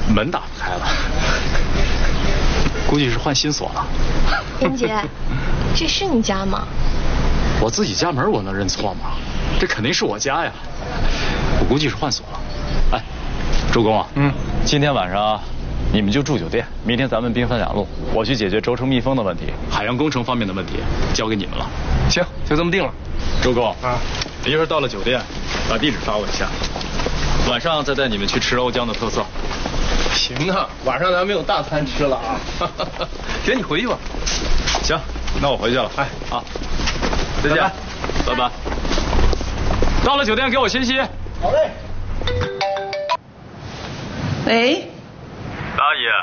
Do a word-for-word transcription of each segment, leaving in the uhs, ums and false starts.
门打不开了，估计是换新锁了。 林姐，这是你家吗？ 我自己家门我能认错吗？这肯定是我家呀。我估计是换锁了。哎，周公啊，嗯，今天晚上你们就住酒店，明天咱们兵分两路，我去解决轴承密封的问题，海洋工程方面的问题交给你们了。 行，就这么定了。 周公啊，一会儿到了酒店，把地址发我一下，晚上再带你们去吃瓯江的特色。 行啊，晚上咱们有大餐吃了啊。行，你回去吧。 行，那我回去了。哎啊，再见，拜拜。到了酒店给我信息。 好嘞。 喂， 阿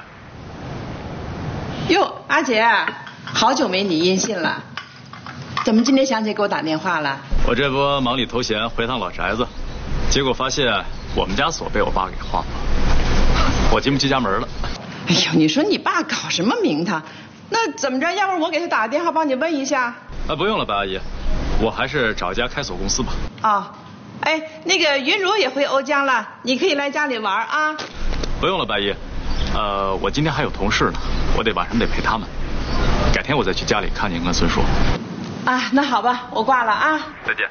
姨。哟，阿姐，好久没你音信了，怎么今天想起给我打电话了？ 我这不忙里偷闲回趟老宅子，结果发现我们家锁被我爸给换了，我进不去家门了。 哎呦，你说你爸搞什么名堂？那怎么着？要不然我给他打个电话帮你问一下。 啊，不用了，白阿姨，我还是找一家开锁公司吧。 啊，哎，那个云茹也回瓯江了，你可以来家里玩啊。 不用了，白姨，呃，我今天还有同事呢，我得晚上得陪他们，改天我再去家里看您跟孙叔。 啊，那好吧，我挂了啊。 再见。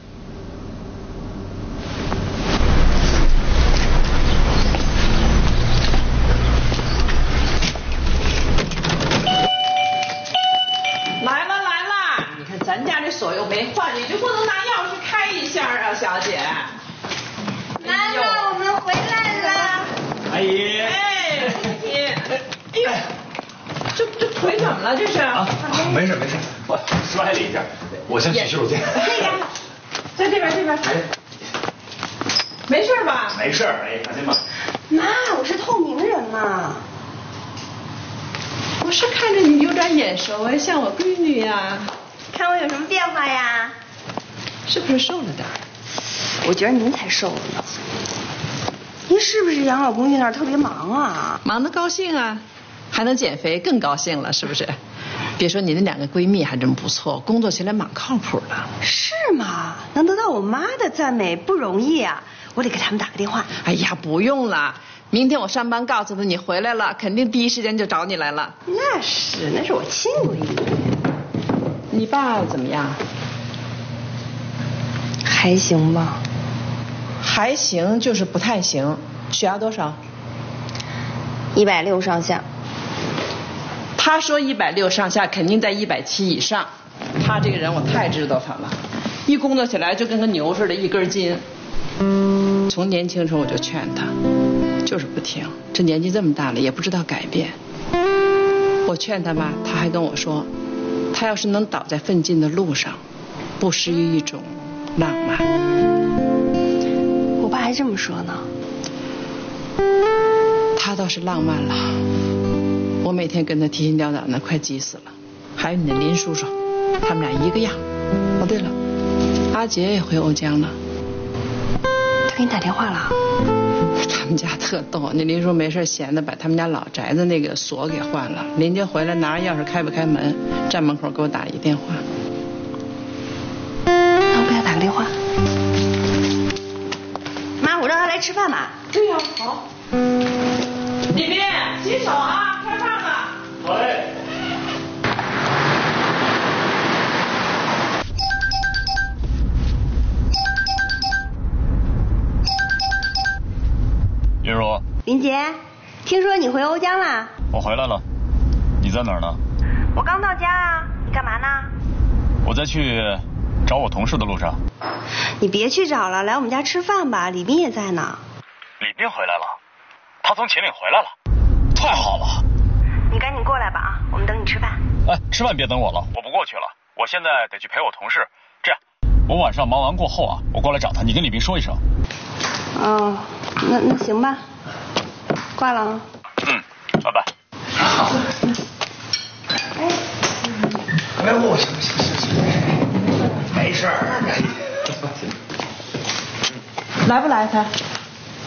来了来了，你看咱家这锁又没换，你就不能拿钥匙开一下啊，小姐？ 妈妈，我们回来了。 阿姨。 哎，你，哎呦，这这腿怎么了？这是？啊， 没事没事，我摔了一下，我先去洗手间。 这个，在这边这边。没事吧？ 没事，哎，放心吧。 妈，我是透明人嘛。 我是看着你有点眼熟哎，像我闺女呀。 看我有什么变化呀？ 是不是瘦了点？ 我觉得您才瘦了呢。您是不是养老公寓那儿特别忙啊？ 忙得高兴啊，还能减肥更高兴了，是不是？别说你那两个闺蜜还真不错，工作起来蛮靠谱的。 是吗？能得到我妈的赞美不容易啊，我得给他们打个电话。 哎呀，不用了，明天我上班告诉他你回来了，肯定第一时间就找你来了。 那是，那是我亲闺女。 你爸怎么样？ 还行吧。 还行，就是不太行。血压多少？ 一百六上下。 他说一百六上下，肯定在一百七以上。他这个人我太知道他了，一工作起来就跟个牛似的，一根筋。从年轻时候我就劝他，就是不听。这年纪这么大了，也不知道改变。我劝他吧，他还跟我说，他要是能倒在奋进的路上，不失于一种浪漫。 我爸还这么说呢。 他倒是浪漫了，我每天跟他提心吊胆的，快急死了。还有你的林叔叔，他们俩一个样。哦，对了，阿杰也回瓯江了。 他给你打电话了？ 他们家特逗，那林叔没事闲的把他们家老宅子那个锁给换了。林家回来拿着钥匙开不开门，站门口给我打了一电话。 那我给他打个电话。妈，我让他来吃饭吧。 对呀、啊，好。李斌，洗手啊，开饭了。 好嘞。 云茹。 林杰，听说你回瓯江了？ 我回来了，你在哪儿呢？ 我刚到家啊，你干嘛呢？ 我在去找我同事的路上。 你别去找了，来我们家吃饭吧，李斌也在呢。 李斌回来了，他从秦岭回来了，太好了。 你赶紧过来吧啊，我们等你吃饭。 哎，吃饭别等我了，我不过去了，我现在得去陪我同事。这样，我晚上忙完过后啊，我过来找他，你跟李斌说一声。 哦，那那行吧，挂了啊。 嗯，拜拜。 好。哎，哎，我行行行行，没事儿。 来不来他？